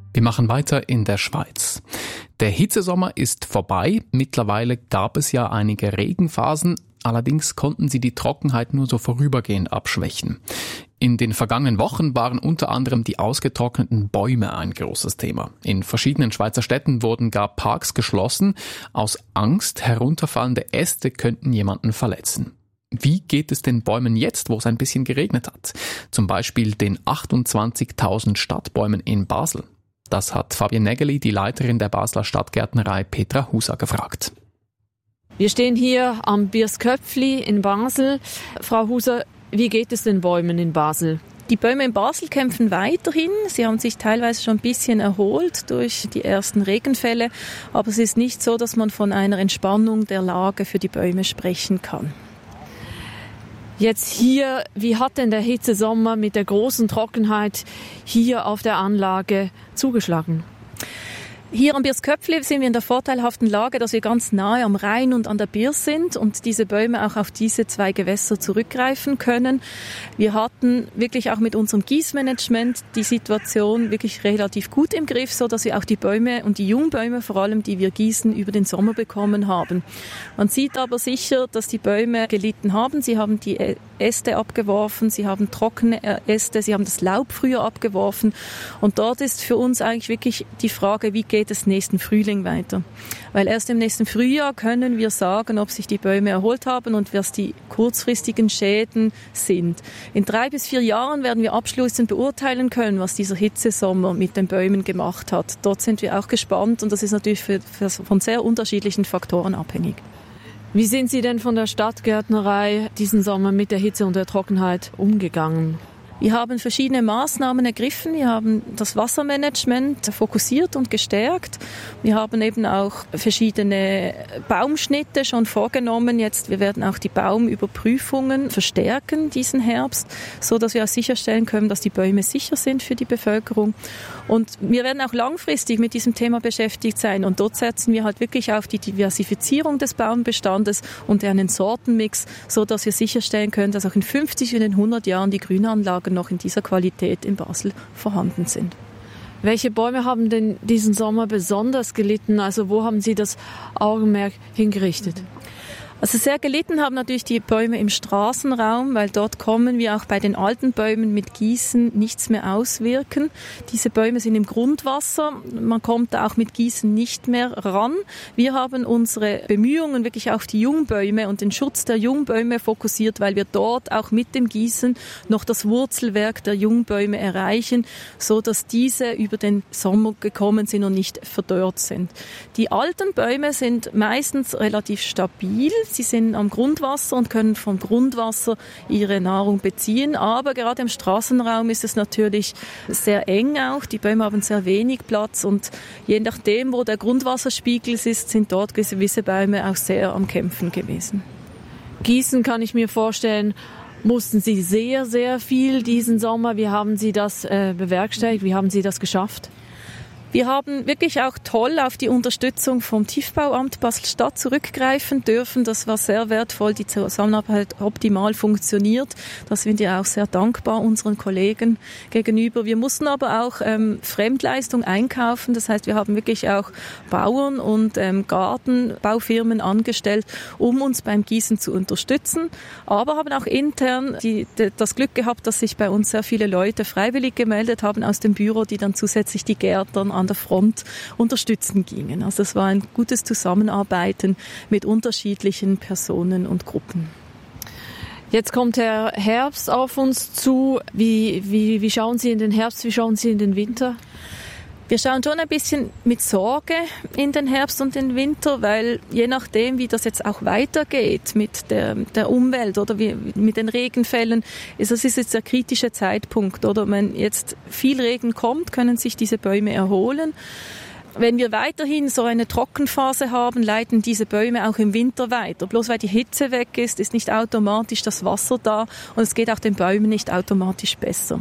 Wir machen weiter in der Schweiz. Der Hitzesommer ist vorbei. Mittlerweile gab es ja einige Regenphasen. Allerdings konnten sie die Trockenheit nur so vorübergehend abschwächen. In den vergangenen Wochen waren unter anderem die ausgetrockneten Bäume ein großes Thema. In verschiedenen Schweizer Städten wurden gar Parks geschlossen. Aus Angst, herunterfallende Äste könnten jemanden verletzen. Wie geht es den Bäumen jetzt, wo es ein bisschen geregnet hat? Zum Beispiel den 28.000 Stadtbäumen in Basel. Das hat Fabienne Nägeli, die Leiterin der Basler Stadtgärtnerei Petra Huser, gefragt. Wir stehen hier am Birsköpfli in Basel. Frau Huser, wie geht es den Bäumen in Basel? Die Bäume in Basel kämpfen weiterhin. Sie haben sich teilweise schon ein bisschen erholt durch die ersten Regenfälle. Aber es ist nicht so, dass man von einer Entspannung der Lage für die Bäume sprechen kann. Jetzt hier, wie hat denn der Hitzesommer mit der großen Trockenheit hier auf der Anlage zugeschlagen? Hier am Birsköpfli sind wir in der vorteilhaften Lage, dass wir ganz nahe am Rhein und an der Birs sind und diese Bäume auch auf diese zwei Gewässer zurückgreifen können. Wir hatten wirklich auch mit unserem Gießmanagement die Situation wirklich relativ gut im Griff, so dass wir auch die Bäume und die Jungbäume vor allem, die wir gießen, über den Sommer bekommen haben. Man sieht aber sicher, dass die Bäume gelitten haben. Sie haben die Äste abgeworfen, sie haben trockene Äste, sie haben das Laub früher abgeworfen. Und dort ist für uns eigentlich wirklich die Frage, wie geht es nächsten Frühling weiter? Weil erst im nächsten Frühjahr können wir sagen, ob sich die Bäume erholt haben und was die kurzfristigen Schäden sind. In 3 bis 4 Jahren werden wir abschließend beurteilen können, was dieser Hitzesommer mit den Bäumen gemacht hat. Dort sind wir auch gespannt und das ist natürlich von sehr unterschiedlichen Faktoren abhängig. Wie sind Sie denn von der Stadtgärtnerei diesen Sommer mit der Hitze und der Trockenheit umgegangen? Wir haben verschiedene Maßnahmen ergriffen. Wir haben das Wassermanagement fokussiert und gestärkt. Wir haben eben auch verschiedene Baumschnitte schon vorgenommen. Wir werden auch die Baumüberprüfungen verstärken diesen Herbst, so dass wir auch sicherstellen können, dass die Bäume sicher sind für die Bevölkerung. Und wir werden auch langfristig mit diesem Thema beschäftigt sein. Und dort setzen wir halt wirklich auf die Diversifizierung des Baumbestandes und einen Sortenmix, so dass wir sicherstellen können, dass auch in 50 und in 100 Jahren die Grünanlagen noch in dieser Qualität in Basel vorhanden sind. Welche Bäume haben denn diesen Sommer besonders gelitten? Also wo haben Sie das Augenmerk hingerichtet? Also sehr gelitten haben natürlich die Bäume im Straßenraum, weil dort kommen wir auch bei den alten Bäumen mit Gießen nichts mehr auswirken. Diese Bäume sind im Grundwasser, man kommt da auch mit Gießen nicht mehr ran. Wir haben unsere Bemühungen wirklich auf die Jungbäume und den Schutz der Jungbäume fokussiert, weil wir dort auch mit dem Gießen noch das Wurzelwerk der Jungbäume erreichen, so dass diese über den Sommer gekommen sind und nicht verdorrt sind. Die alten Bäume sind meistens relativ stabil. Sie sind am Grundwasser und können vom Grundwasser ihre Nahrung beziehen. Aber gerade im Straßenraum ist es natürlich sehr eng auch. Die Bäume haben sehr wenig Platz und je nachdem, wo der Grundwasserspiegel ist, sind dort gewisse Bäume auch sehr am Kämpfen gewesen. Gießen kann ich mir vorstellen, mussten Sie sehr, sehr viel diesen Sommer. Wie haben Sie das bewerkstelligt? Wie haben Sie das geschafft? Wir haben wirklich auch toll auf die Unterstützung vom Tiefbauamt Basel-Stadt zurückgreifen dürfen. Das war sehr wertvoll, die Zusammenarbeit hat optimal funktioniert. Da sind wir auch sehr dankbar unseren Kollegen gegenüber. Wir mussten aber auch Fremdleistung einkaufen. Das heißt, wir haben wirklich auch Bauern und Gartenbaufirmen angestellt, um uns beim Gießen zu unterstützen. Aber haben auch intern das Glück gehabt, dass sich bei uns sehr viele Leute freiwillig gemeldet haben aus dem Büro, die dann zusätzlich die Gärtner an der Front unterstützen gingen. Also es war ein gutes Zusammenarbeiten mit unterschiedlichen Personen und Gruppen. Jetzt kommt der Herbst auf uns zu. Wie schauen Sie in den Herbst, wie schauen Sie in den Winter? Wir schauen schon ein bisschen mit Sorge in den Herbst und den Winter, weil je nachdem, wie das jetzt auch weitergeht mit der Umwelt oder mit den Regenfällen, es ist jetzt der kritische Zeitpunkt. Oder wenn jetzt viel Regen kommt, können sich diese Bäume erholen. Wenn wir weiterhin so eine Trockenphase haben, leiten diese Bäume auch im Winter weiter. Bloß weil die Hitze weg ist nicht automatisch das Wasser da und es geht auch den Bäumen nicht automatisch besser.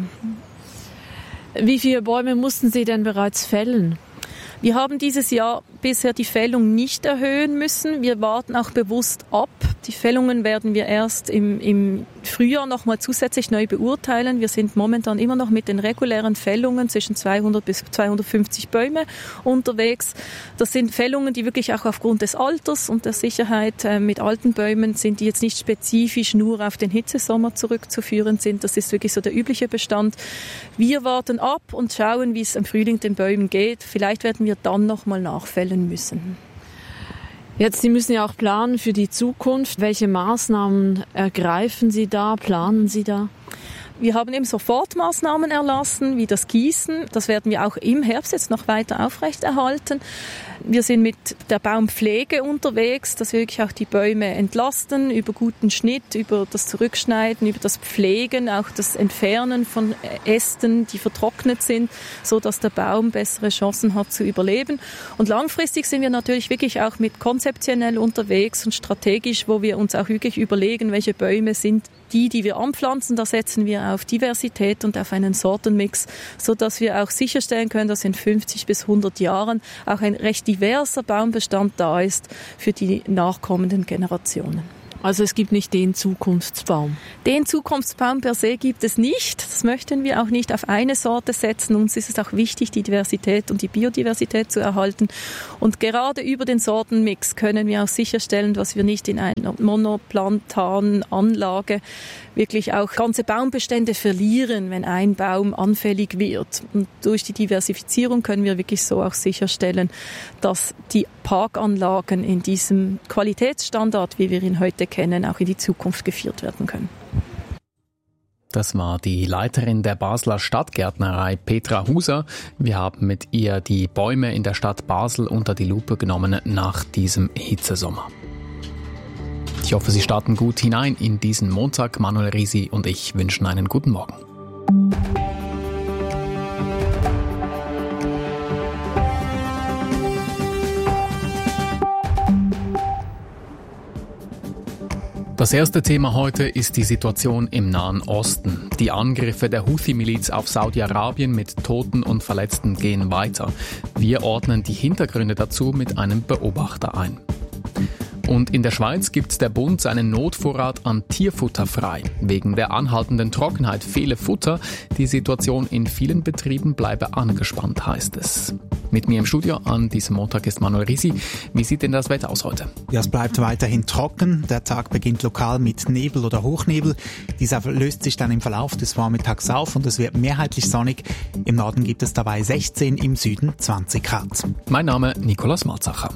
Wie viele Bäume mussten Sie denn bereits fällen? Wir haben dieses Jahr bisher die Fällung nicht erhöhen müssen. Wir warten auch bewusst ab, Die Fällungen werden wir erst im Frühjahr nochmal zusätzlich neu beurteilen. Wir sind momentan immer noch mit den regulären Fällungen zwischen 200 bis 250 Bäume unterwegs. Das sind Fällungen, die wirklich auch aufgrund des Alters und der Sicherheit mit alten Bäumen sind, die jetzt nicht spezifisch nur auf den Hitzesommer zurückzuführen sind. Das ist wirklich so der übliche Bestand. Wir warten ab und schauen, wie es im Frühling den Bäumen geht. Vielleicht werden wir dann nochmal nachfällen müssen. Jetzt, Sie müssen ja auch planen für die Zukunft. Welche Maßnahmen ergreifen Sie da, planen Sie da? Wir haben eben Sofortmaßnahmen erlassen, wie das Gießen. Das werden wir auch im Herbst jetzt noch weiter aufrechterhalten. Wir sind mit der Baumpflege unterwegs, dass wir wirklich auch die Bäume entlasten, über guten Schnitt, über das Zurückschneiden, über das Pflegen, auch das Entfernen von Ästen, die vertrocknet sind, so dass der Baum bessere Chancen hat zu überleben. Und langfristig sind wir natürlich wirklich auch mit konzeptionell unterwegs und strategisch, wo wir uns auch wirklich überlegen, welche Bäume sind die wir anpflanzen. Da setzen wir auf Diversität und auf einen Sortenmix, so dass wir auch sicherstellen können, dass in 50 bis 100 Jahren auch ein recht diverser Baumbestand da ist für die nachkommenden Generationen. Also es gibt nicht den Zukunftsbaum? Den Zukunftsbaum per se gibt es nicht. Das möchten wir auch nicht auf eine Sorte setzen. Uns ist es auch wichtig, die Diversität und die Biodiversität zu erhalten. Und gerade über den Sortenmix können wir auch sicherstellen, dass wir nicht in einer monoplantanen Anlage wirklich auch ganze Baumbestände verlieren, wenn ein Baum anfällig wird. Und durch die Diversifizierung können wir wirklich so auch sicherstellen, dass die Parkanlagen in diesem Qualitätsstandard, wie wir ihn heute kennen, auch in die Zukunft geführt werden können. Das war die Leiterin der Basler Stadtgärtnerei, Petra Huser. Wir haben mit ihr die Bäume in der Stadt Basel unter die Lupe genommen nach diesem Hitzesommer. Ich hoffe, Sie starten gut hinein in diesen Montag. Manuel Risi und ich wünschen einen guten Morgen. Das erste Thema heute ist die Situation im Nahen Osten. Die Angriffe der Houthi-Miliz auf Saudi-Arabien mit Toten und Verletzten gehen weiter. Wir ordnen die Hintergründe dazu mit einem Beobachter ein. Und in der Schweiz gibt der Bund seinen Notvorrat an Tierfutter frei. Wegen der anhaltenden Trockenheit fehle Futter. Die Situation in vielen Betrieben bleibe angespannt, heißt es. Mit mir im Studio an diesem Montag ist Manuel Risi. Wie sieht denn das Wetter aus heute? Ja, es bleibt weiterhin trocken. Der Tag beginnt lokal mit Nebel oder Hochnebel. Dieser löst sich dann im Verlauf des Vormittags auf und es wird mehrheitlich sonnig. Im Norden gibt es dabei 16, im Süden 20 Grad. Mein Name Nikolaus Marzacher.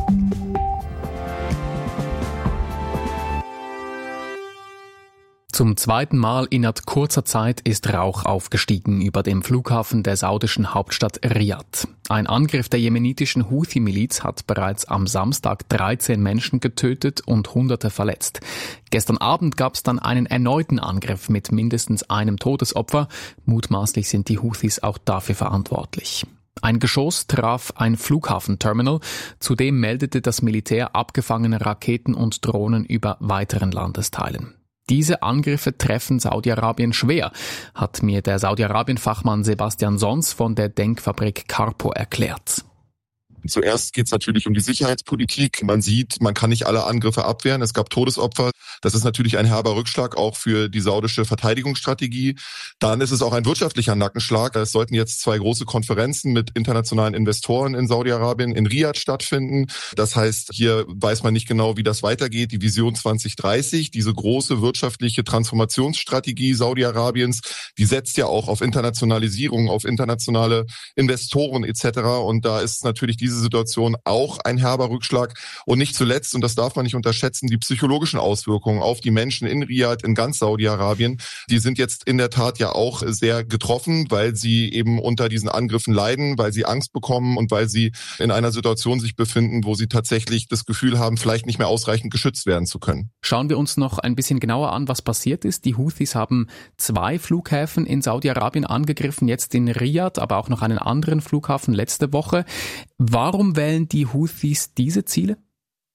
Zum zweiten Mal innerhalb kurzer Zeit ist Rauch aufgestiegen über dem Flughafen der saudischen Hauptstadt Riad. Ein Angriff der jemenitischen Houthi-Miliz hat bereits am Samstag 13 Menschen getötet und Hunderte verletzt. Gestern Abend gab es dann einen erneuten Angriff mit mindestens einem Todesopfer. Mutmaßlich sind die Houthis auch dafür verantwortlich. Ein Geschoss traf ein Flughafenterminal. Zudem meldete das Militär abgefangene Raketen und Drohnen über weiteren Landesteilen. Diese Angriffe treffen Saudi-Arabien schwer, hat mir der Saudi-Arabien-Fachmann Sebastian Sons von der Denkfabrik Carpo erklärt. Zuerst geht es natürlich um die Sicherheitspolitik. Man sieht, man kann nicht alle Angriffe abwehren. Es gab Todesopfer. Das ist natürlich ein herber Rückschlag auch für die saudische Verteidigungsstrategie. Dann ist es auch ein wirtschaftlicher Nackenschlag. Es sollten jetzt 2 große Konferenzen mit internationalen Investoren in Saudi-Arabien in Riad stattfinden. Das heißt, hier weiß man nicht genau, wie das weitergeht. Die Vision 2030, diese große wirtschaftliche Transformationsstrategie Saudi-Arabiens, die setzt ja auch auf Internationalisierung, auf internationale Investoren etc. Und da ist natürlich diese Situation auch ein herber Rückschlag. Und nicht zuletzt, und das darf man nicht unterschätzen, die psychologischen Auswirkungen auf die Menschen in Riad, in ganz Saudi-Arabien, die sind jetzt in der Tat ja auch sehr getroffen, weil sie eben unter diesen Angriffen leiden, weil sie Angst bekommen und weil sie in einer Situation sich befinden, wo sie tatsächlich das Gefühl haben, vielleicht nicht mehr ausreichend geschützt werden zu können. Schauen wir uns noch ein bisschen genauer an, was passiert ist. Die Houthis haben 2 Flughäfen in Saudi-Arabien angegriffen, jetzt in Riad, aber auch noch einen anderen Flughafen letzte Woche. Warum wählen die Houthis diese Ziele?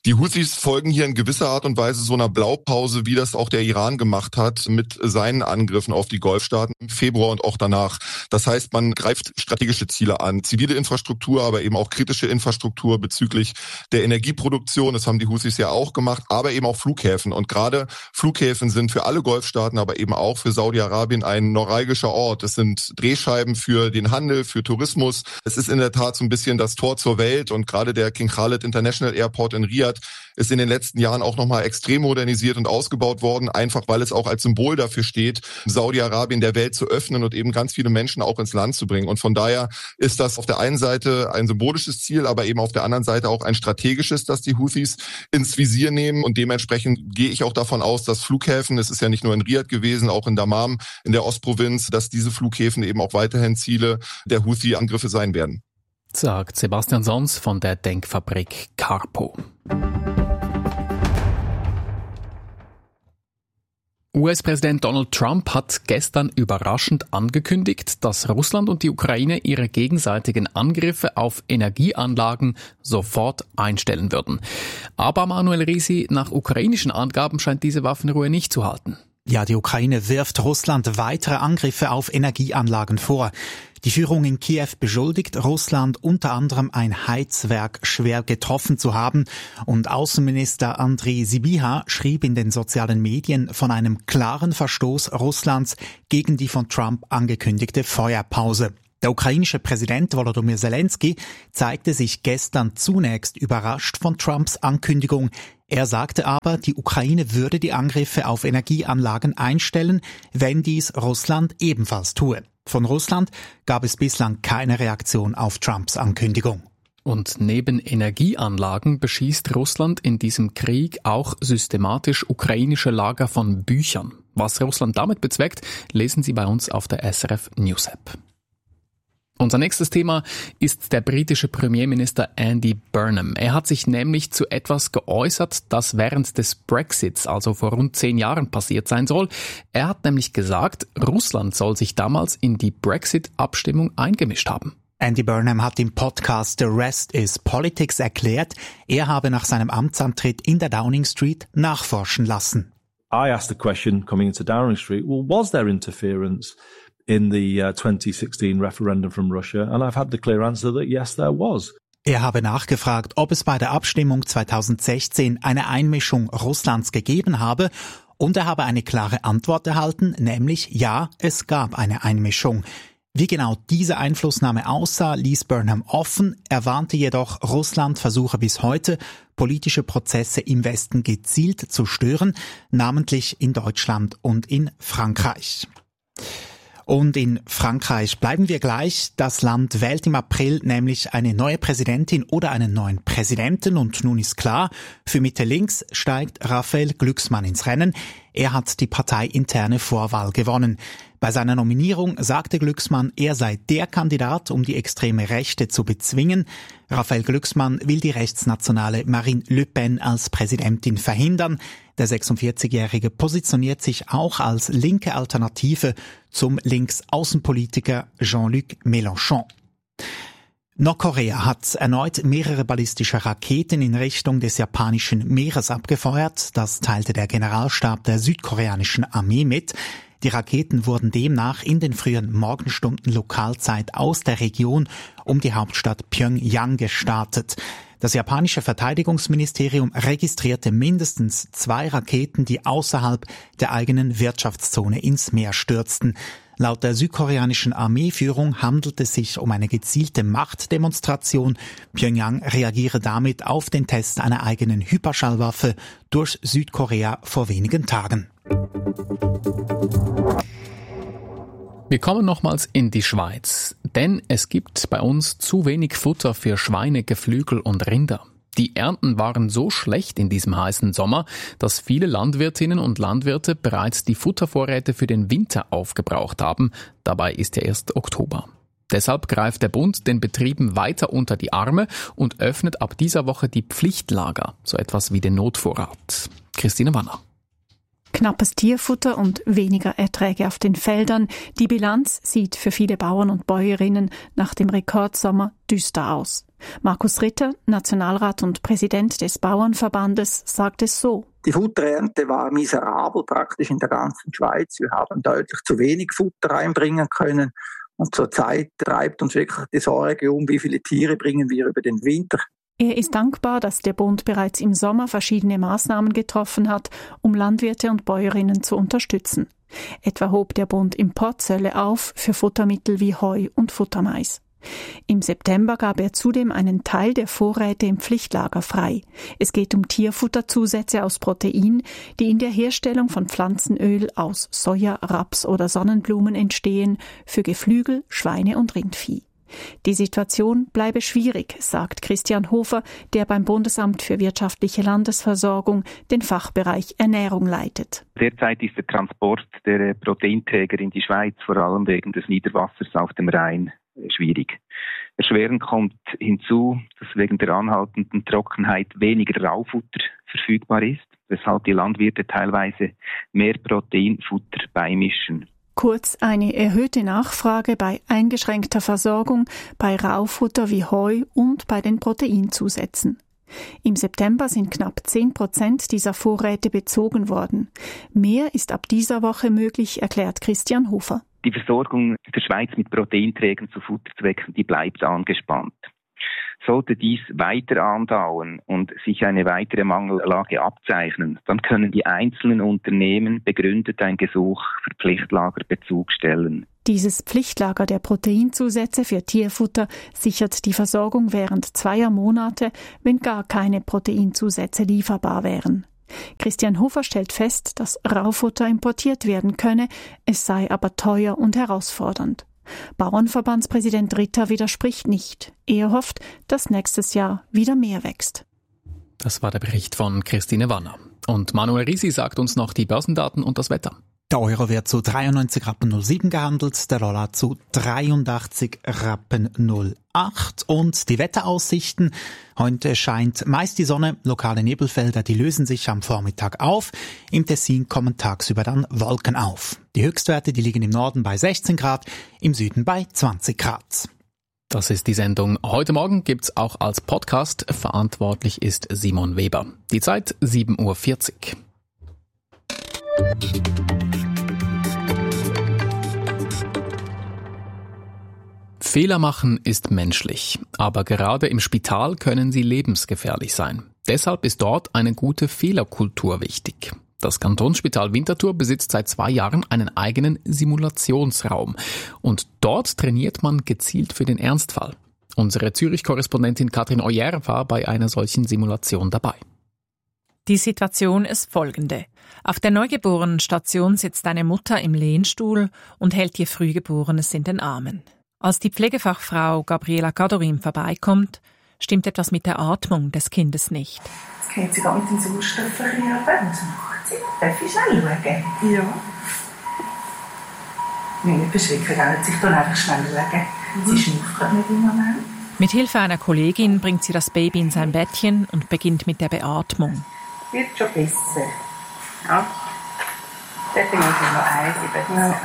Die Houthis folgen hier in gewisser Art und Weise so einer Blaupause, wie das auch der Iran gemacht hat mit seinen Angriffen auf die Golfstaaten im Februar und auch danach. Das heißt, man greift strategische Ziele an, zivile Infrastruktur, aber eben auch kritische Infrastruktur bezüglich der Energieproduktion. Das haben die Houthis ja auch gemacht, aber eben auch Flughäfen. Und gerade Flughäfen sind für alle Golfstaaten, aber eben auch für Saudi-Arabien ein neuralgischer Ort. Es sind Drehscheiben für den Handel, für Tourismus. Es ist in der Tat so ein bisschen das Tor zur Welt und gerade der King Khalid International Airport in Riyadh ist in den letzten Jahren auch nochmal extrem modernisiert und ausgebaut worden, einfach weil es auch als Symbol dafür steht, Saudi-Arabien der Welt zu öffnen und eben ganz viele Menschen auch ins Land zu bringen. Und von daher ist das auf der einen Seite ein symbolisches Ziel, aber eben auf der anderen Seite auch ein strategisches, das die Houthis ins Visier nehmen. Und dementsprechend gehe ich auch davon aus, dass Flughäfen, es ist ja nicht nur in Riyadh gewesen, auch in Dammam, in der Ostprovinz, dass diese Flughäfen eben auch weiterhin Ziele der Houthi-Angriffe sein werden. Sagt Sebastian Sons von der Denkfabrik Carpo. US-Präsident Donald Trump hat gestern überraschend angekündigt, dass Russland und die Ukraine ihre gegenseitigen Angriffe auf Energieanlagen sofort einstellen würden. Aber Manuel Risi, nach ukrainischen Angaben scheint diese Waffenruhe nicht zu halten. Ja, die Ukraine wirft Russland weitere Angriffe auf Energieanlagen vor. Die Führung in Kiew beschuldigt Russland unter anderem ein Heizwerk schwer getroffen zu haben und Außenminister Andriy Sybiha schrieb in den sozialen Medien von einem klaren Verstoß Russlands gegen die von Trump angekündigte Feuerpause. Der ukrainische Präsident Volodymyr Zelensky zeigte sich gestern zunächst überrascht von Trumps Ankündigung. Er sagte aber, die Ukraine würde die Angriffe auf Energieanlagen einstellen, wenn dies Russland ebenfalls tue. Von Russland gab es bislang keine Reaktion auf Trumps Ankündigung. Und neben Energieanlagen beschießt Russland in diesem Krieg auch systematisch ukrainische Lager von Büchern. Was Russland damit bezweckt, lesen Sie bei uns auf der SRF News App. Unser nächstes Thema ist der britische Premierminister Andy Burnham. Er hat sich nämlich zu etwas geäußert, das während des Brexits, also vor rund 10 Jahren, passiert sein soll. Er hat nämlich gesagt, Russland soll sich damals in die Brexit-Abstimmung eingemischt haben. Andy Burnham hat im Podcast The Rest is Politics erklärt, er habe nach seinem Amtsantritt in der Downing Street nachforschen lassen. I asked the question coming into Downing Street, well, was there interference in the 2016 referendum from Russia? And I've had the clear answer that yes, there was. Er habe nachgefragt, ob es bei der Abstimmung 2016 eine Einmischung Russlands gegeben habe, und er habe eine klare Antwort erhalten, nämlich ja, es gab eine Einmischung. Wie genau diese Einflussnahme aussah, ließ Burnham offen, er warnte jedoch, Russland versuche bis heute, politische Prozesse im Westen gezielt zu stören, namentlich in Deutschland und in Frankreich. Und in Frankreich bleiben wir gleich. Das Land wählt im April nämlich eine neue Präsidentin oder einen neuen Präsidenten. Und nun ist klar, für Mitte links steigt Raphael Glucksmann ins Rennen. Er hat die parteiinterne Vorwahl gewonnen. Bei seiner Nominierung sagte Glucksmann, er sei der Kandidat, um die extreme Rechte zu bezwingen. Raphael Glucksmann will die rechtsnationale Marine Le Pen als Präsidentin verhindern. Der 46-Jährige positioniert sich auch als linke Alternative zum Linksaußenpolitiker Jean-Luc Mélenchon. Nordkorea hat erneut mehrere ballistische Raketen in Richtung des japanischen Meeres abgefeuert. Das teilte der Generalstab der südkoreanischen Armee mit. Die Raketen wurden demnach in den frühen Morgenstunden Lokalzeit aus der Region um die Hauptstadt Pjöngjang gestartet. Das japanische Verteidigungsministerium registrierte mindestens 2 Raketen, die außerhalb der eigenen Wirtschaftszone ins Meer stürzten. Laut der südkoreanischen Armeeführung handelt es sich um eine gezielte Machtdemonstration. Pjöngjang reagiere damit auf den Test einer eigenen Hyperschallwaffe durch Südkorea vor wenigen Tagen. Wir kommen nochmals in die Schweiz, denn es gibt bei uns zu wenig Futter für Schweine, Geflügel und Rinder. Die Ernten waren so schlecht in diesem heißen Sommer, dass viele Landwirtinnen und Landwirte bereits die Futtervorräte für den Winter aufgebraucht haben. Dabei ist ja erst Oktober. Deshalb greift der Bund den Betrieben weiter unter die Arme und öffnet ab dieser Woche die Pflichtlager, so etwas wie den Notvorrat. Christine Wanner. Knappes Tierfutter und weniger Erträge auf den Feldern. Die Bilanz sieht für viele Bauern und Bäuerinnen nach dem Rekordsommer düster aus. Markus Ritter, Nationalrat und Präsident des Bauernverbandes, sagt es so. Die Futterernte war miserabel praktisch in der ganzen Schweiz. Wir haben deutlich zu wenig Futter einbringen können. Und zurzeit treibt uns wirklich die Sorge um, wie viele Tiere bringen wir über den Winter. Er ist dankbar, dass der Bund bereits im Sommer verschiedene Maßnahmen getroffen hat, um Landwirte und Bäuerinnen zu unterstützen. Etwa hob der Bund Importzölle auf für Futtermittel wie Heu und Futtermais. Im September gab er zudem einen Teil der Vorräte im Pflichtlager frei. Es geht um Tierfutterzusätze aus Protein, die in der Herstellung von Pflanzenöl aus Soja, Raps oder Sonnenblumen entstehen, für Geflügel, Schweine und Rindvieh. Die Situation bleibe schwierig, sagt Christian Hofer, der beim Bundesamt für wirtschaftliche Landesversorgung den Fachbereich Ernährung leitet. Derzeit ist der Transport der Proteinträger in die Schweiz, vor allem wegen des Niederwassers auf dem Rhein, schwierig. Erschwerend kommt hinzu, dass wegen der anhaltenden Trockenheit weniger Raufutter verfügbar ist, weshalb die Landwirte teilweise mehr Proteinfutter beimischen. Kurz eine erhöhte Nachfrage bei eingeschränkter Versorgung, bei Raufutter wie Heu und bei den Proteinzusätzen. Im September sind knapp 10% dieser Vorräte bezogen worden. Mehr ist ab dieser Woche möglich, erklärt Christian Hofer. Die Versorgung der Schweiz mit Proteinträgern zu Futterzwecken, die bleibt angespannt. Sollte dies weiter andauern und sich eine weitere Mangellage abzeichnen, dann können die einzelnen Unternehmen begründet ein Gesuch für Pflichtlagerbezug stellen. Dieses Pflichtlager der Proteinzusätze für Tierfutter sichert die Versorgung während 2 Monate, wenn gar keine Proteinzusätze lieferbar wären. Christian Hofer stellt fest, dass Raufutter importiert werden könne, es sei aber teuer und herausfordernd. Bauernverbandspräsident Ritter widerspricht nicht. Er hofft, dass nächstes Jahr wieder mehr wächst. Das war der Bericht von Christine Wanner. Und Manuel Risi sagt uns noch die Börsendaten und das Wetter. Der Euro wird zu 93,07 Rappen gehandelt, der Dollar zu 83,08 Rappen. Und die Wetteraussichten: Heute scheint meist die Sonne, lokale Nebelfelder, die lösen sich am Vormittag auf. Im Tessin kommen tagsüber dann Wolken auf. Die Höchstwerte, die liegen im Norden bei 16 Grad, im Süden bei 20 Grad. Das ist die Sendung Heute Morgen, gibt's auch als Podcast. Verantwortlich ist Simon Weber. Die Zeit 7:40 Uhr. Fehler machen ist menschlich, aber gerade im Spital können sie lebensgefährlich sein. Deshalb ist dort eine gute Fehlerkultur wichtig. Das Kantonsspital Winterthur besitzt seit 2 Jahren einen eigenen Simulationsraum. Und dort trainiert man gezielt für den Ernstfall. Unsere Zürich-Korrespondentin Katrin Oyer war bei einer solchen Simulation dabei. Die Situation ist folgende. Auf der Neugeborenenstation sitzt eine Mutter im Lehnstuhl und hält ihr Frühgeborenes in den Armen. Als die Pflegefachfrau Gabriela Gadorim vorbeikommt, stimmt etwas mit der Atmung des Kindes nicht. Jetzt geht sie mit dem Sauerstoff ein bisschen runter. Was macht sie? Darf ich schnell schauen? Ja. Nicht beschwicken, jetzt sich dann einfach schnell schauen. Sie schnauft gerade nicht im Moment. Mit Hilfe einer Kollegin bringt sie das Baby in sein Bettchen und beginnt mit der Beatmung. Wird schon besser. Ja. Dort bin ich noch ein.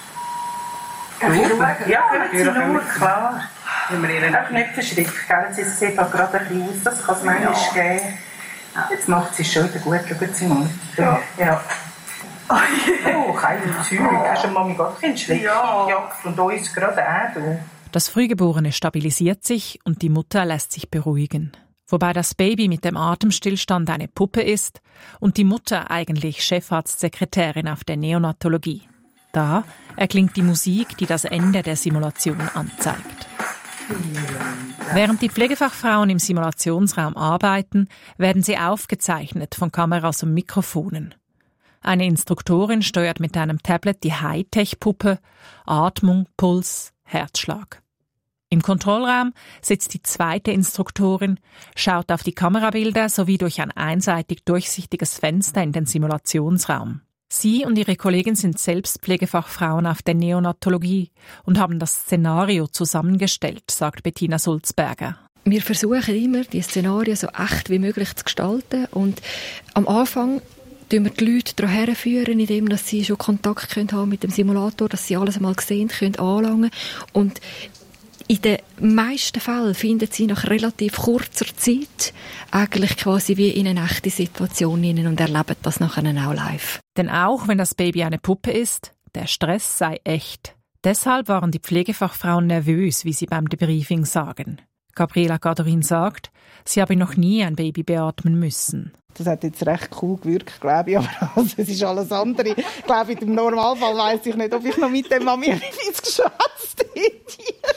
Ja, können Sie nur, klar. Auch nicht verschreckt, gell? Sie sieht auch gerade ein bisschen aus, das kann es manchmal geben. Jetzt macht sie es schon wieder gut, schauen Sie mal. Ja. Oh, keine Zeug. Hast du Mami Gott schlecht gejagt und uns gerade auch. Das Frühgeborene stabilisiert sich und die Mutter lässt sich beruhigen. Wobei das Baby mit dem Atemstillstand eine Puppe ist und die Mutter eigentlich Chefarztsekretärin auf der Neonatologie. Da erklingt die Musik, die das Ende der Simulation anzeigt. Während die Pflegefachfrauen im Simulationsraum arbeiten, werden sie aufgezeichnet von Kameras und Mikrofonen. Eine Instruktorin steuert mit einem Tablet die Hightech-Puppe, Atmung, Puls, Herzschlag. Im Kontrollraum sitzt die zweite Instruktorin, schaut auf die Kamerabilder sowie durch ein einseitig durchsichtiges Fenster in den Simulationsraum. Sie und ihre Kollegin sind selbst Pflegefachfrauen auf der Neonatologie und haben das Szenario zusammengestellt, sagt Bettina Sulzberger. Wir versuchen immer, die Szenarien so echt wie möglich zu gestalten und am Anfang tun wir die Leute daran herführen, indem dass sie schon Kontakt haben können mit dem Simulator, dass sie alles einmal gesehen können, anlangen. Und in den meisten Fällen finden sie nach relativ kurzer Zeit eigentlich quasi wie in eine echte Situation hinein und erleben das nachher auch live. Denn auch wenn das Baby eine Puppe ist, der Stress sei echt. Deshalb waren die Pflegefachfrauen nervös, wie sie beim Debriefing sagen. Gabriela Gadorin sagt, sie habe noch nie ein Baby beatmen müssen. Das hat jetzt recht cool gewirkt, glaube ich, aber also, es ist alles andere. Ich glaube, im Normalfall weiss ich nicht, ob ich noch mit dem Mami ins Geschwätz hätte.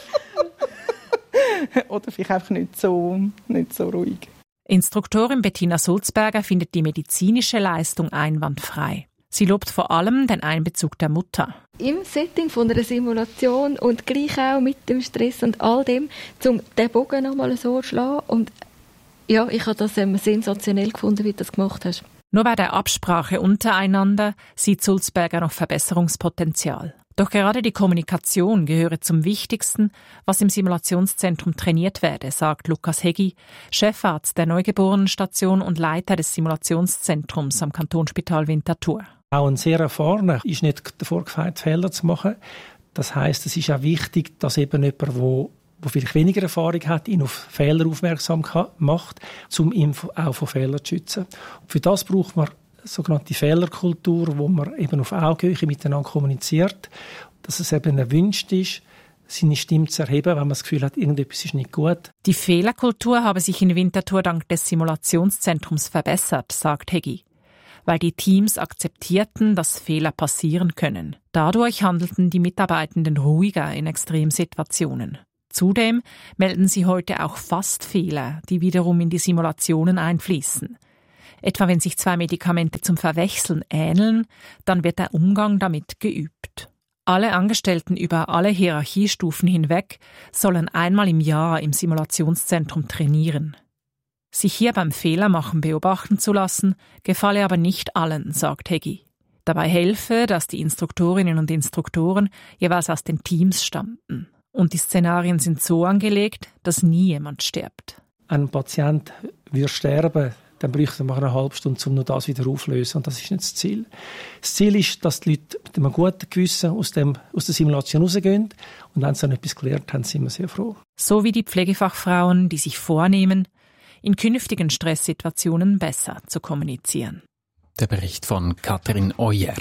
Oder vielleicht einfach nicht so ruhig. Instruktorin Bettina Sulzberger findet die medizinische Leistung einwandfrei. Sie lobt vor allem den Einbezug der Mutter. Im Setting von einer Simulation und gleich auch mit dem Stress und all dem, um den Bogen nochmal so zu schlagen. Und ja, ich habe das sensationell gefunden, wie du das gemacht hast. Nur bei der Absprache untereinander sieht Sulzberger noch Verbesserungspotenzial. Doch gerade die Kommunikation gehöre zum Wichtigsten, was im Simulationszentrum trainiert werde, sagt Lukas Hegi, Chefarzt der Neugeborenenstation und Leiter des Simulationszentrums am Kantonsspital Winterthur. Auch ein sehr erfahrener ist nicht davor gefeit, Fehler zu machen. Das heisst, es ist auch wichtig, dass eben jemand, der vielleicht weniger Erfahrung hat, ihn auf Fehler aufmerksam macht, um ihn auch vor Fehlern zu schützen. Und für das braucht man sogenannte Fehlerkultur, wo man eben auf Augenhöhe miteinander kommuniziert, dass es eben erwünscht ist, seine Stimme zu erheben, wenn man das Gefühl hat, irgendetwas ist nicht gut. Die Fehlerkultur habe sich in Winterthur dank des Simulationszentrums verbessert, sagt Hegi, weil die Teams akzeptierten, dass Fehler passieren können. Dadurch handelten die Mitarbeitenden ruhiger in Extremsituationen. Zudem melden sie heute auch Fastfehler, die wiederum in die Simulationen einfließen. Etwa wenn sich zwei Medikamente zum Verwechseln ähneln, dann wird der Umgang damit geübt. Alle Angestellten über alle Hierarchiestufen hinweg sollen einmal im Jahr im Simulationszentrum trainieren. Sich hier beim Fehlermachen beobachten zu lassen, gefalle aber nicht allen, sagt Hegi. Dabei helfe, dass die Instruktorinnen und Instruktoren jeweils aus den Teams stammten. Und die Szenarien sind so angelegt, dass nie jemand stirbt. Ein Patient würde sterben, dann bräuchte man eine halbe Stunde, um nur das wieder aufzulösen. Und das ist nicht das Ziel. Das Ziel ist, dass die Leute mit einem guten Gewissen aus der Simulation rausgehen. Und wenn sie dann etwas gelernt haben, sind wir sehr froh. So wie die Pflegefachfrauen, die sich vornehmen, in künftigen Stresssituationen besser zu kommunizieren. Der Bericht von Katrin Oyer.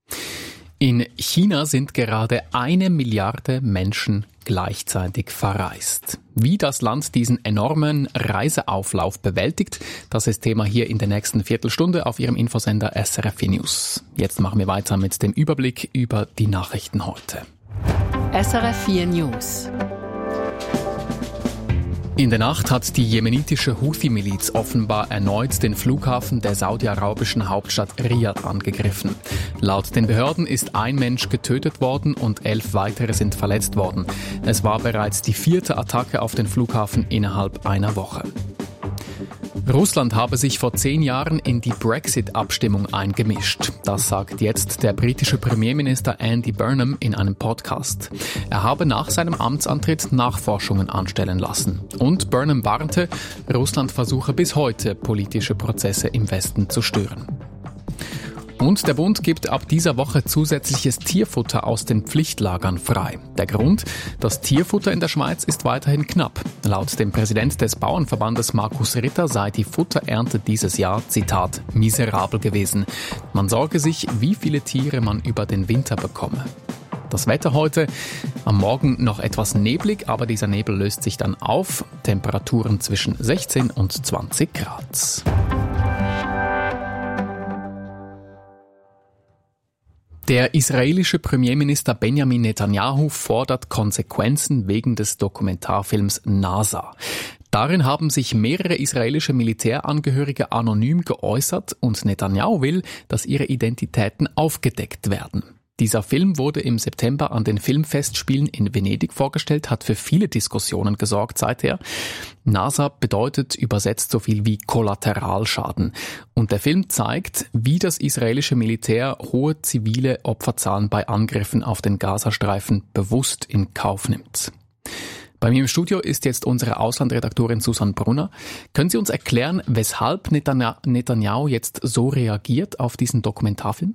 In China sind gerade 1 Milliarde Menschen gleichzeitig verreist. Wie das Land diesen enormen Reiseauflauf bewältigt, das ist Thema hier in der nächsten Viertelstunde auf Ihrem Infosender SRF News. Jetzt machen wir weiter mit dem Überblick über die Nachrichten heute. SRF 4 News. In der Nacht hat die jemenitische Houthi-Miliz offenbar erneut den Flughafen der saudi-arabischen Hauptstadt Riyadh angegriffen. Laut den Behörden ist ein Mensch getötet worden und 11 weitere sind verletzt worden. Es war bereits die 4. Attacke auf den Flughafen innerhalb einer Woche. Russland habe sich vor 10 Jahren in die Brexit-Abstimmung eingemischt. Das sagt jetzt der britische Premierminister Andy Burnham in einem Podcast. Er habe nach seinem Amtsantritt Nachforschungen anstellen lassen. Und Burnham warnte, Russland versuche bis heute, politische Prozesse im Westen zu stören. Und der Bund gibt ab dieser Woche zusätzliches Tierfutter aus den Pflichtlagern frei. Der Grund? Das Tierfutter in der Schweiz ist weiterhin knapp. Laut dem Präsident des Bauernverbandes Markus Ritter sei die Futterernte dieses Jahr, Zitat, miserabel gewesen. Man sorge sich, wie viele Tiere man über den Winter bekomme. Das Wetter heute, am Morgen noch etwas neblig, aber dieser Nebel löst sich dann auf. Temperaturen zwischen 16 und 20 Grad. Der israelische Premierminister Benjamin Netanyahu fordert Konsequenzen wegen des Dokumentarfilms NASA. Darin haben sich mehrere israelische Militärangehörige anonym geäußert und Netanyahu will, dass ihre Identitäten aufgedeckt werden. Dieser Film wurde im September an den Filmfestspielen in Venedig vorgestellt, hat für viele Diskussionen gesorgt seither. NASA bedeutet übersetzt so viel wie Kollateralschaden. Und der Film zeigt, wie das israelische Militär hohe zivile Opferzahlen bei Angriffen auf den Gazastreifen bewusst in Kauf nimmt. Bei mir im Studio ist jetzt unsere Auslandredaktorin Susanne Brunner. Können Sie uns erklären, weshalb Netanyahu jetzt so reagiert auf diesen Dokumentarfilm?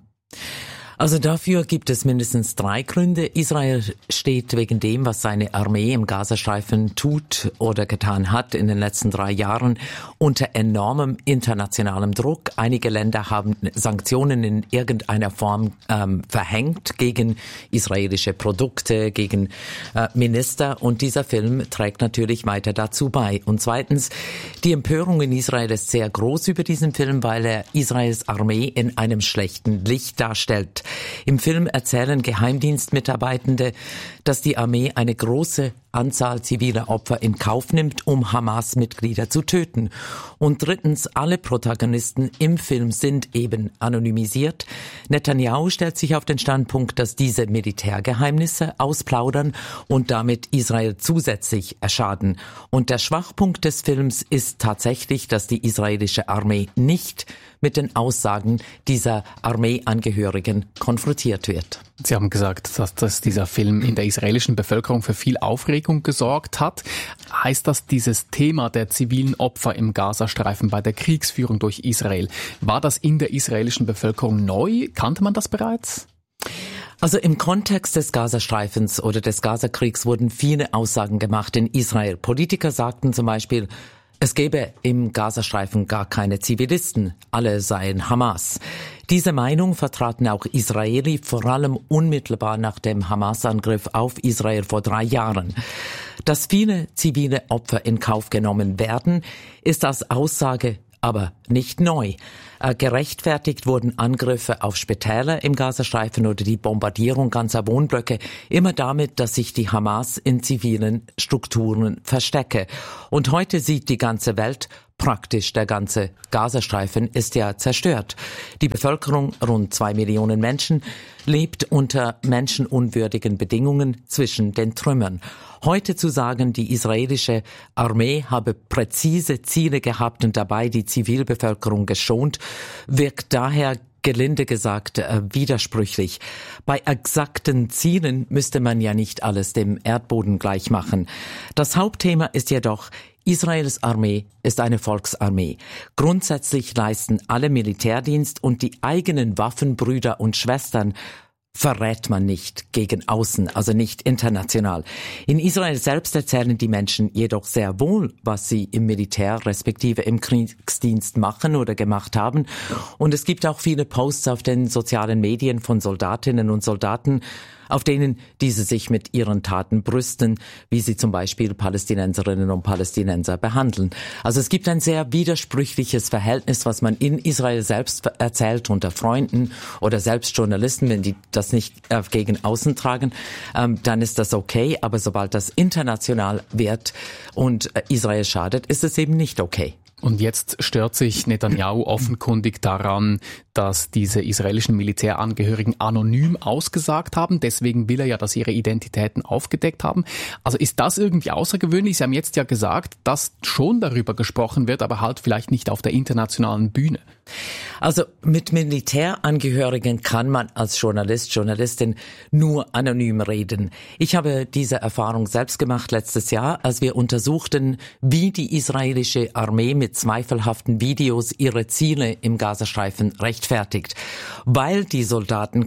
Also dafür gibt es mindestens 3 Gründe. Israel steht wegen dem, was seine Armee im Gazastreifen tut oder getan hat in den letzten 3 Jahren, unter enormem internationalem Druck. Einige Länder haben Sanktionen in irgendeiner Form verhängt gegen israelische Produkte, gegen Minister. Und dieser Film trägt natürlich weiter dazu bei. Und zweitens, die Empörung in Israel ist sehr groß über diesen Film, weil er Israels Armee in einem schlechten Licht darstellt. Im Film erzählen Geheimdienstmitarbeitende, dass die Armee eine große Anzahl ziviler Opfer in Kauf nimmt, um Hamas-Mitglieder zu töten. Und drittens, alle Protagonisten im Film sind eben anonymisiert. Netanyahu stellt sich auf den Standpunkt, dass diese Militärgeheimnisse ausplaudern und damit Israel zusätzlich erschaden. Und der Schwachpunkt des Films ist tatsächlich, dass die israelische Armee nicht mit den Aussagen dieser Armeeangehörigen konfrontiert wird. Sie haben gesagt, dass dieser Film in der israelischen Bevölkerung für viel Aufregung gesorgt hat. Heißt das, dieses Thema der zivilen Opfer im Gazastreifen bei der Kriegsführung durch Israel, war das in der israelischen Bevölkerung neu? Kannte man das bereits? Also im Kontext des Gazastreifens oder des Gazakriegs wurden viele Aussagen gemacht in Israel. Politiker sagten zum Beispiel, es gäbe im Gazastreifen gar keine Zivilisten, alle seien Hamas. Diese Meinung vertraten auch Israeli, vor allem unmittelbar nach dem Hamas-Angriff auf Israel vor 3 Jahren. Dass viele zivile Opfer in Kauf genommen werden, ist als Aussage aber nicht neu. Gerechtfertigt wurden Angriffe auf Spitäler im Gazastreifen oder die Bombardierung ganzer Wohnblöcke immer damit, dass sich die Hamas in zivilen Strukturen verstecke. Und heute sieht die ganze Welt, praktisch der ganze Gazastreifen ist ja zerstört. Die Bevölkerung, rund 2 Millionen Menschen, lebt unter menschenunwürdigen Bedingungen zwischen den Trümmern. Heute zu sagen, die israelische Armee habe präzise Ziele gehabt und dabei die Zivilbevölkerung geschont, wirkt daher gelinde gesagt widersprüchlich. Bei exakten Zielen müsste man ja nicht alles dem Erdboden gleich machen. Das Hauptthema ist jedoch, Israels Armee ist eine Volksarmee. Grundsätzlich leisten alle Militärdienst und die eigenen Waffenbrüder und Schwestern verrät man nicht gegen außen, also nicht international. In Israel selbst erzählen die Menschen jedoch sehr wohl, was sie im Militär respektive im Kriegsdienst machen oder gemacht haben. Und es gibt auch viele Posts auf den sozialen Medien von Soldatinnen und Soldaten, auf denen diese sich mit ihren Taten brüsten, wie sie zum Beispiel Palästinenserinnen und Palästinenser behandeln. Also es gibt ein sehr widersprüchliches Verhältnis, was man in Israel selbst erzählt unter Freunden oder selbst Journalisten, wenn die das nicht gegen außen tragen, dann ist das okay. Aber sobald das international wird und Israel schadet, ist es eben nicht okay. Und jetzt stört sich Netanyahu offenkundig daran, dass diese israelischen Militärangehörigen anonym ausgesagt haben. Deswegen will er ja, dass ihre Identitäten aufgedeckt haben. Also ist das irgendwie außergewöhnlich? Sie haben jetzt ja gesagt, dass schon darüber gesprochen wird, aber halt vielleicht nicht auf der internationalen Bühne. Also mit Militärangehörigen kann man als Journalist, Journalistin nur anonym reden. Ich habe diese Erfahrung selbst gemacht letztes Jahr, als wir untersuchten, wie die israelische Armee mit zweifelhaften Videos ihre Ziele im Gazastreifen rechtfertigt. Weil die Soldaten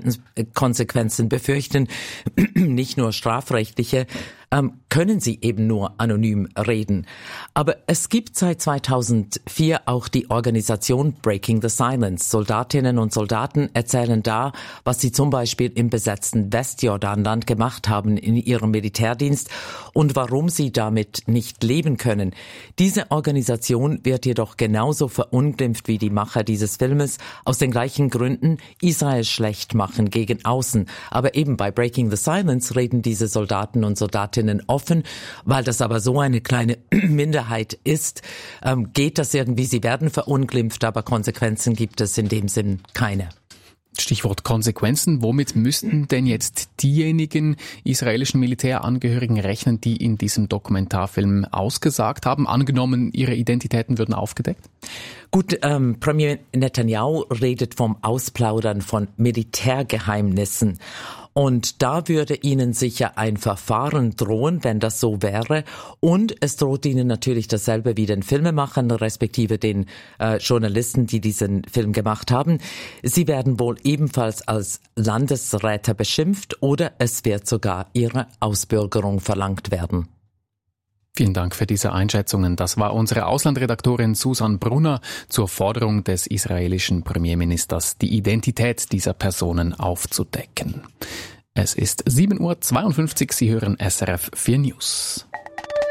Konsequenzen befürchten, nicht nur strafrechtliche, können sie eben nur anonym reden. Aber es gibt seit 2004 auch die Organisation Breaking the Silence. Soldatinnen und Soldaten erzählen da, was sie zum Beispiel im besetzten Westjordanland gemacht haben in ihrem Militärdienst und warum sie damit nicht leben können. Diese Organisation wird jedoch genauso verunglimpft wie die Macher dieses Filmes, aus den gleichen Gründen, Israel schlecht machen gegen außen. Aber eben bei Breaking the Silence reden diese Soldaten und Soldatinnen offen, weil das aber so eine kleine Minderheit ist, geht das irgendwie, sie werden verunglimpft, aber Konsequenzen gibt es in dem Sinn keine. Stichwort Konsequenzen. Womit müssten denn jetzt diejenigen israelischen Militärangehörigen rechnen, die in diesem Dokumentarfilm ausgesagt haben? Angenommen, ihre Identitäten würden aufgedeckt? Gut, Premier Netanyahu redet vom Ausplaudern von Militärgeheimnissen. Und da würde ihnen sicher ein Verfahren drohen, wenn das so wäre. Und es droht ihnen natürlich dasselbe wie den Filmemachern, respektive den Journalisten, die diesen Film gemacht haben. Sie werden wohl ebenfalls als Landesräter beschimpft oder es wird sogar ihre Ausbürgerung verlangt werden. Vielen Dank für diese Einschätzungen. Das war unsere Auslandredaktorin Susan Brunner zur Forderung des israelischen Premierministers, die Identität dieser Personen aufzudecken. Es ist 7:52 Uhr, Sie hören SRF 4 News.